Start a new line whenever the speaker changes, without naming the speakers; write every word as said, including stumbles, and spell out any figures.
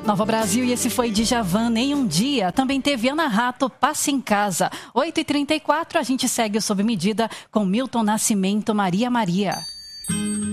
Nova Brasil, e esse foi Djavan, Nem Um Dia. Também teve Ana Rato, Passe em Casa. oito e trinta e quatro, a gente segue o Sob Medida com Milton Nascimento, Maria Maria.